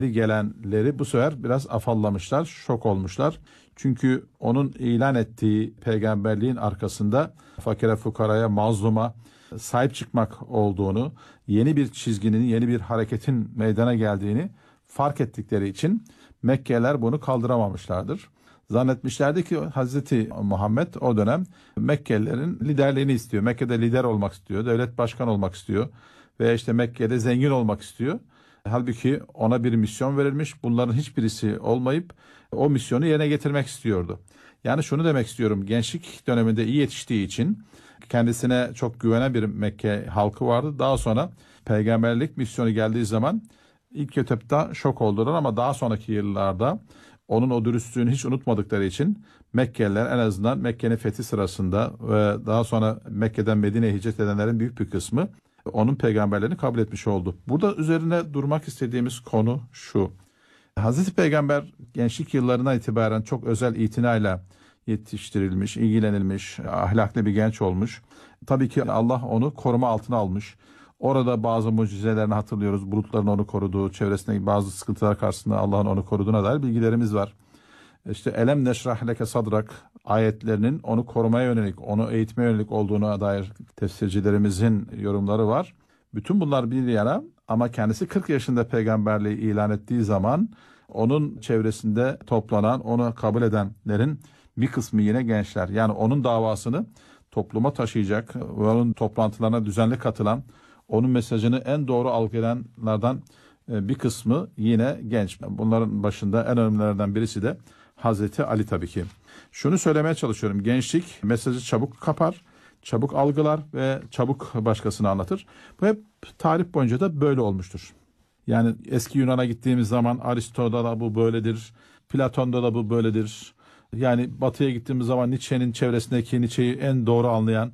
gelenleri bu sefer biraz afallamışlar, şok olmuşlar. Çünkü onun ilan ettiği peygamberliğin arkasında fakire, fukaraya, mazluma sahip çıkmak olduğunu, yeni bir çizginin, yeni bir hareketin meydana geldiğini fark ettikleri için Mekkeliler bunu kaldıramamışlardır. Zannetmişlerdi ki Hazreti Muhammed o dönem Mekkelilerin liderliğini istiyor. Mekke'de lider olmak istiyor, devlet başkanı olmak istiyor ve işte Mekke'de zengin olmak istiyor. Halbuki ona bir misyon verilmiş. Bunların hiçbirisi olmayıp o misyonu yerine getirmek istiyordu. Yani şunu demek istiyorum. Gençlik döneminde iyi yetiştiği için kendisine çok güvenen bir Mekke halkı vardı. Daha sonra peygamberlik misyonu geldiği zaman ilk etapta şok oldular ama daha sonraki yıllarda onun o dürüstlüğünü hiç unutmadıkları için Mekkeliler en azından Mekke'nin fethi sırasında ve daha sonra Mekke'den Medine'ye hicret edenlerin büyük bir kısmı onun peygamberlerini kabul etmiş oldu. Burada üzerine durmak istediğimiz konu şu. Hazreti Peygamber gençlik yıllarından itibaren çok özel itinayla yetiştirilmiş, ilgilenilmiş, ahlaklı bir genç olmuş. Tabii ki Allah onu koruma altına almış. Orada bazı mucizelerini hatırlıyoruz. Bulutların onu koruduğu, çevresindeki bazı sıkıntılar karşısında Allah'ın onu koruduğuna dair bilgilerimiz var. İşte elem neşrah leke sadrak ayetlerinin onu korumaya yönelik, onu eğitmeye yönelik olduğuna dair tefsircilerimizin yorumları var. Bütün bunlar bir yana ama kendisi 40 yaşında peygamberliği ilan ettiği zaman onun çevresinde toplanan, onu kabul edenlerin bir kısmı yine gençler. Yani onun davasını topluma taşıyacak ve onun toplantılarına düzenli katılan, onun mesajını en doğru algılayanlardan bir kısmı yine genç. Bunların başında en önemlilerden birisi de Hazreti Ali tabii ki. Şunu söylemeye çalışıyorum. Gençlik mesajı çabuk kapar, çabuk algılar ve çabuk başkasına anlatır. Bu hep tarih boyunca da böyle olmuştur. Yani eski Yunan'a gittiğimiz zaman Aristo'da da bu böyledir, Platon'da da bu böyledir. Yani Batı'ya gittiğimiz zaman Nietzsche'nin çevresindeki Nietzsche'yi en doğru anlayan,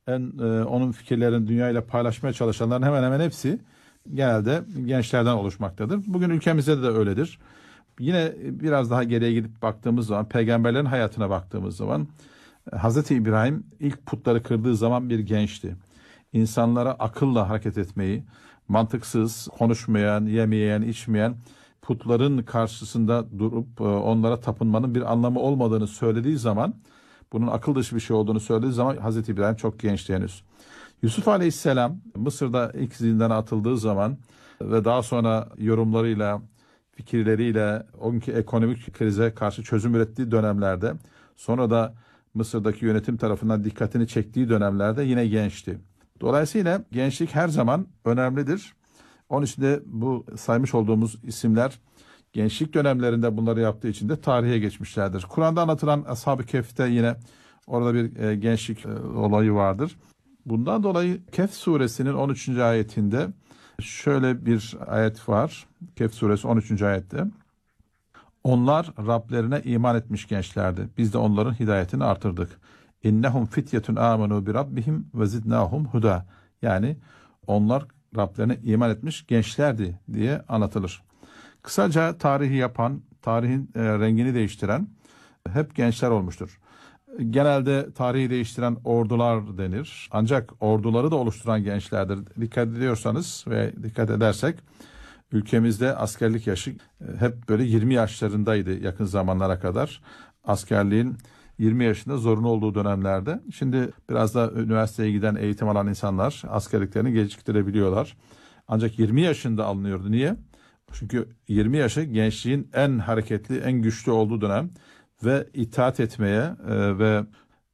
onun fikirlerini dünyayla paylaşmaya çalışanların hemen hemen hepsi genelde gençlerden oluşmaktadır. Bugün ülkemizde de öyledir. Yine biraz daha geriye gidip baktığımız zaman, peygamberlerin hayatına baktığımız zaman Hazreti İbrahim ilk putları kırdığı zaman bir gençti. İnsanlara akılla hareket etmeyi, mantıksız, konuşmayan, yemeyen, içmeyen, putların karşısında durup onlara tapınmanın bir anlamı olmadığını söylediği zaman, bunun akıl dışı bir şey olduğunu söylediği zaman Hazreti İbrahim çok gençti henüz. Yusuf Aleyhisselam Mısır'da ilk zindana atıldığı zaman ve daha sonra yorumlarıyla, fikirleriyle o günkü ekonomik krize karşı çözüm ürettiği dönemlerde, sonra da Mısır'daki yönetim tarafından dikkatini çektiği dönemlerde yine gençti. Dolayısıyla gençlik her zaman önemlidir. Onun için de bu saymış olduğumuz isimler gençlik dönemlerinde bunları yaptığı için de tarihe geçmişlerdir. Kur'an'da anlatılan Ashab-ı Kehf'te yine orada bir gençlik olayı vardır. Bundan dolayı Kehf suresinin 13. ayetinde şöyle bir ayet var. Kehf suresi 13. ayette. Onlar Rablerine iman etmiş gençlerdi. Biz de onların hidayetini artırdık. İnnehum fityetun amenu bi rabbihim ve zidnahum huda. Yani onlar Rablerine iman etmiş gençlerdi diye anlatılır. Kısaca tarihi yapan, tarihin rengini değiştiren hep gençler olmuştur. Genelde tarihi değiştiren ordular denir. Ancak orduları da oluşturan gençlerdir. Dikkat ediyorsanız ve dikkat edersek ülkemizde askerlik yaşı hep böyle 20 yaşlarındaydı yakın zamanlara kadar. Askerliğin 20 yaşında zorunlu olduğu dönemlerde. Şimdi biraz da üniversiteye giden, eğitim alan insanlar askerliklerini geciktirebiliyorlar. Ancak 20 yaşında alınıyordu. Niye? Çünkü 20 yaşı gençliğin en hareketli, en güçlü olduğu dönem ve itaat etmeye ve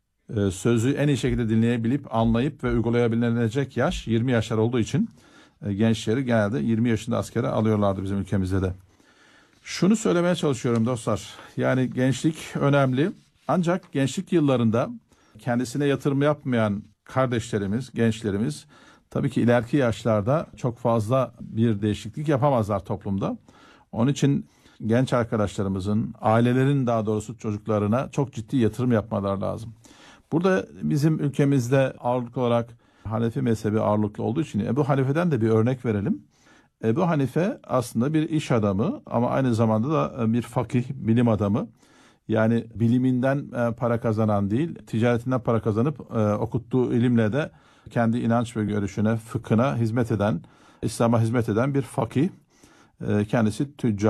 sözü en iyi şekilde dinleyebilip, anlayıp ve uygulayabilecek yaş 20 yaşlar olduğu için gençleri genelde 20 yaşında askere alıyorlardı bizim ülkemizde de. Şunu söylemeye çalışıyorum dostlar. Yani gençlik önemli. Ancak gençlik yıllarında kendisine yatırım yapmayan kardeşlerimiz, gençlerimiz tabii ki ileriki yaşlarda çok fazla bir değişiklik yapamazlar toplumda. Onun için genç arkadaşlarımızın, ailelerin daha doğrusu çocuklarına çok ciddi yatırım yapmaları lazım. Burada bizim ülkemizde ağırlıklı olarak Hanefi mezhebi ağırlıklı olduğu için Ebu Hanife'den de bir örnek verelim. Ebu Hanife aslında bir iş adamı ama aynı zamanda da bir fakih, bilim adamı. Yani biliminden para kazanan değil, ticaretinden para kazanıp okuttuğu ilimle de kendi inanç ve görüşüne, fıkhına hizmet eden, İslam'a hizmet eden bir fakih. Kendisi tüccar.